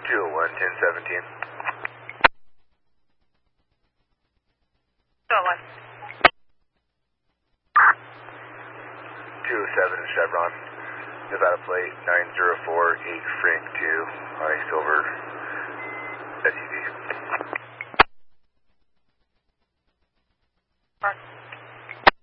201, 1017. 201. 207 Chevron, Nevada plate 9048 Frank 2, high silver SUV.